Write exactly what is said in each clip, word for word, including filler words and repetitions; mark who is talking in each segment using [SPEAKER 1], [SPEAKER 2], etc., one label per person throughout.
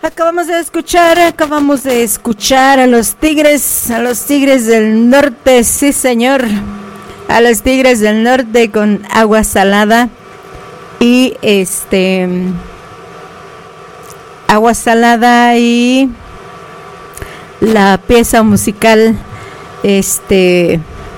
[SPEAKER 1] Acabamos de escuchar, acabamos de escuchar a los Tigres, a los Tigres del Norte, sí señor, a los Tigres del Norte con Agua Salada y este, Agua Salada y la pieza musical, este,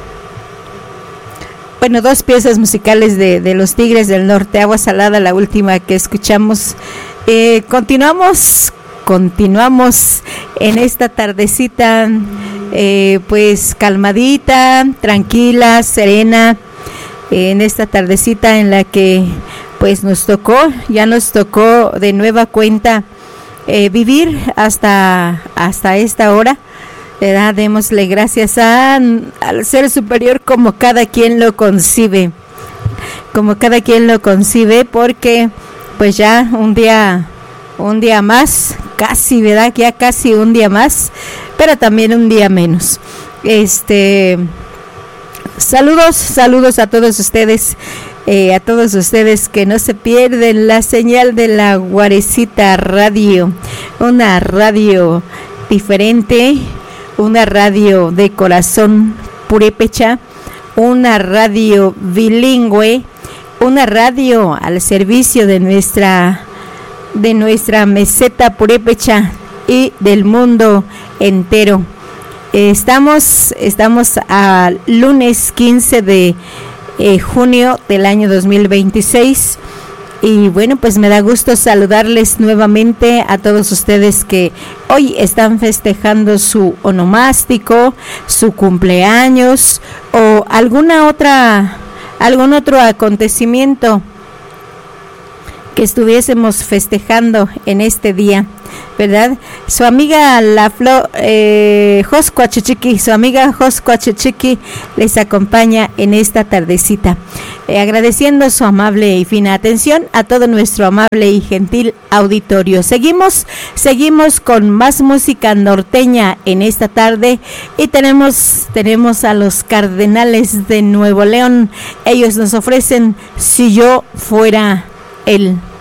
[SPEAKER 1] bueno, dos piezas musicales de, de los Tigres del Norte, Agua Salada, la última que escuchamos. Eh, continuamos, continuamos en esta tardecita, eh, pues calmadita, tranquila, serena, eh, en esta tardecita en la que pues nos tocó, ya nos tocó de nueva cuenta eh, vivir hasta, hasta esta hora, ¿verdad? Démosle gracias a, al Ser Superior como cada quien lo concibe, como cada quien lo concibe, porque pues ya un día, un día más, casi, ¿verdad? Ya casi un día más, pero también un día menos. Este, saludos, saludos a todos ustedes, eh, a todos ustedes que no se pierden la señal de la Guarecita Radio, una radio diferente, una radio de corazón purépecha, una radio bilingüe, una radio al servicio de nuestra de nuestra meseta purépecha y del mundo entero. Estamos estamos a lunes quince de eh, junio del año dos mil veintiséis y bueno, pues me da gusto saludarles nuevamente a todos ustedes que hoy están festejando su onomástico, su cumpleaños o alguna otra algún otro acontecimiento que estuviésemos festejando en este día, ¿verdad? Su amiga la Flor eh, Josco Achichiqui, su amiga Josco Achichiqui les acompaña en esta tardecita, eh, agradeciendo su amable y fina atención a todo nuestro amable y gentil auditorio. Seguimos, seguimos con más música norteña en esta tarde y tenemos, tenemos a los Cardenales de Nuevo León. Ellos nos ofrecen Si yo fuera él.